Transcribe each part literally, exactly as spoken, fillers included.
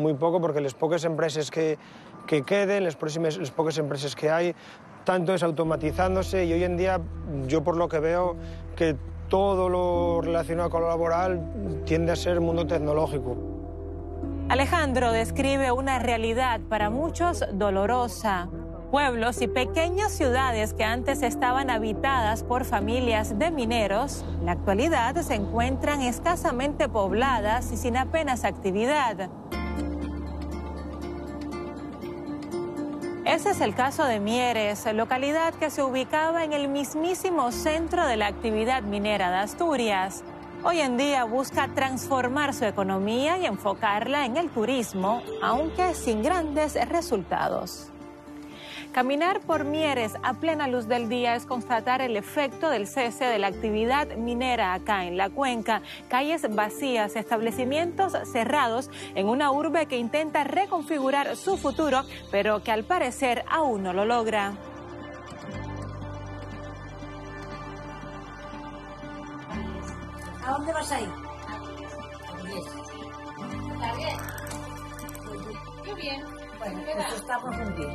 muy poco, porque las pocas empresas que, que queden, las, próximas, las pocas empresas que hay, tanto es automatizándose, y hoy en día yo por lo que veo que todo lo relacionado con lo laboral tiende a ser mundo tecnológico. Alejandro describe una realidad para muchos dolorosa. Pueblos y pequeñas ciudades que antes estaban habitadas por familias de mineros, en la actualidad se encuentran escasamente pobladas y sin apenas actividad. Ese es el caso de Mieres, localidad que se ubicaba en el mismísimo centro de la actividad minera de Asturias. Hoy en día busca transformar su economía y enfocarla en el turismo, aunque sin grandes resultados. Caminar por Mieres a plena luz del día es constatar el efecto del cese de la actividad minera acá en la cuenca. Calles vacías, establecimientos cerrados en una urbe que intenta reconfigurar su futuro, pero que al parecer aún no lo logra. ¿A dónde vas a ir? ¿Está bien? Qué bien. Bueno, pues estamos muy bien.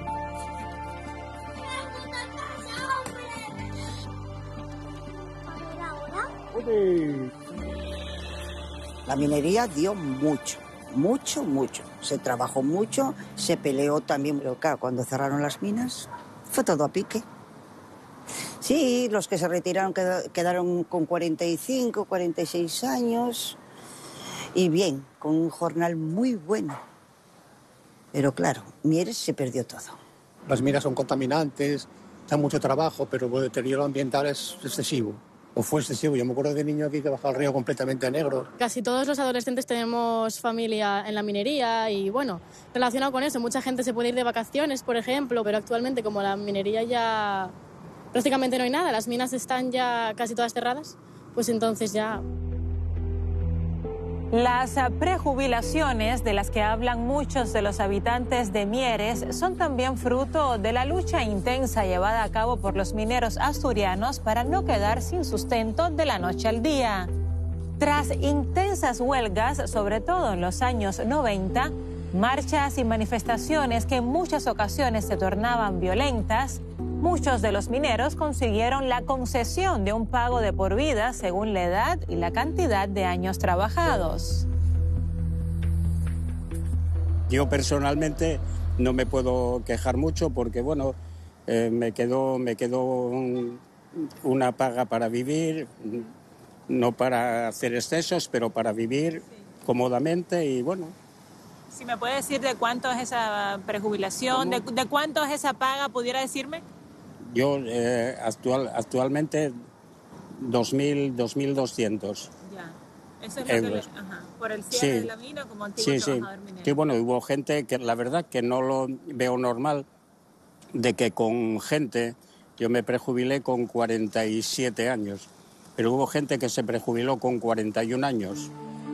La minería dio mucho, mucho, mucho. Se trabajó mucho, se peleó también, pero claro, cuando cerraron las minas fue todo a pique. Sí, los que se retiraron quedaron con cuarenta y cinco, cuarenta y seis años y bien, con un jornal muy bueno. Pero claro, Mieres se perdió todo. Las minas son contaminantes, da mucho trabajo, pero el deterioro ambiental es excesivo. O fue excesivo. Yo me acuerdo de niño aquí que bajaba el río completamente a negro. Casi todos los adolescentes tenemos familia en la minería y, bueno, relacionado con eso, mucha gente se puede ir de vacaciones, por ejemplo, pero actualmente como la minería ya prácticamente no hay nada, las minas están ya casi todas cerradas, pues entonces ya... Las prejubilaciones de las que hablan muchos de los habitantes de Mieres son también fruto de la lucha intensa llevada a cabo por los mineros asturianos para no quedar sin sustento de la noche al día. Tras intensas huelgas, sobre todo en los años noventa, marchas y manifestaciones que en muchas ocasiones se tornaban violentas, muchos de los mineros consiguieron la concesión de un pago de por vida según la edad y la cantidad de años trabajados. Yo personalmente no me puedo quejar mucho porque, bueno, eh, me quedó, me quedó un, una paga para vivir, no para hacer excesos, pero para vivir cómodamente y, bueno. Si me puede decir de cuánto es esa prejubilación, de, de cuánto es esa paga, ¿pudiera decirme? Yo eh, actual, actualmente dos mil doscientos. Ya, eso es lo que le, ajá, por el cierre sí. de la mina como antiguo sí, trabajador sí. minero. Sí, bueno, hubo gente que la verdad que no lo veo normal, de que con gente, yo me prejubilé con cuarenta y siete años, pero hubo gente que se prejubiló con cuarenta y un años.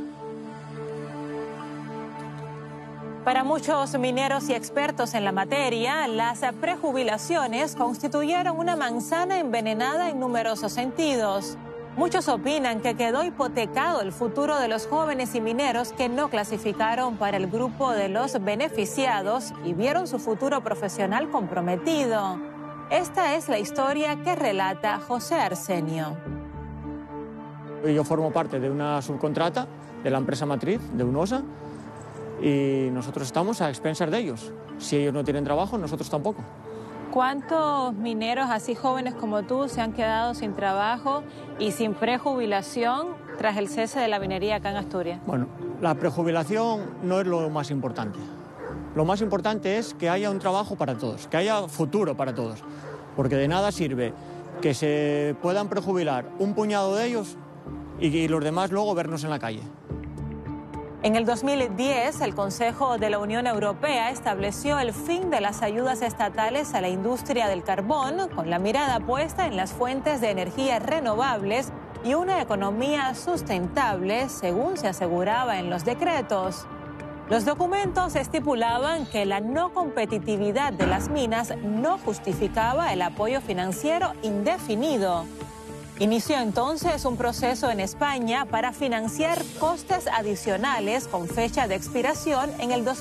Para muchos mineros y expertos en la materia, las prejubilaciones constituyeron una manzana envenenada en numerosos sentidos. Muchos opinan que quedó hipotecado el futuro de los jóvenes y mineros que no clasificaron para el grupo de los beneficiados y vieron su futuro profesional comprometido. Esta es la historia que relata José Arsenio. Yo formo parte de una subcontrata de la empresa matriz, de UNOSA, y nosotros estamos a expensas de ellos. Si ellos no tienen trabajo, nosotros tampoco. ¿Cuántos mineros así jóvenes como tú se han quedado sin trabajo y sin prejubilación tras el cese de la minería acá en Asturias? Bueno, la prejubilación no es lo más importante. Lo más importante es que haya un trabajo para todos, que haya futuro para todos. Porque de nada sirve que se puedan prejubilar un puñado de ellos y, y los demás luego vernos en la calle. En el dos mil diez, el Consejo de la Unión Europea estableció el fin de las ayudas estatales a la industria del carbón, con la mirada puesta en las fuentes de energía renovables y una economía sustentable, según se aseguraba en los decretos. Los documentos estipulaban que la no competitividad de las minas no justificaba el apoyo financiero indefinido. Inició entonces un proceso en España para financiar costes adicionales con fecha de expiración en el dos mil